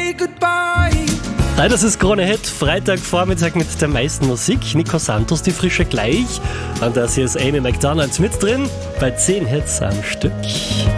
say goodbye. Das ist Krone Hit, Freitagvormittag mit der meisten Musik. Nico Santos, die Frische gleich. Und das hier ist Amy McDonald mit drin bei 10 Hits am Stück.